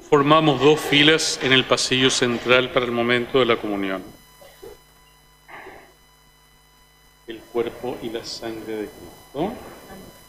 Formamos dos filas en el pasillo central para el momento de la comunión. El cuerpo y la sangre de Cristo.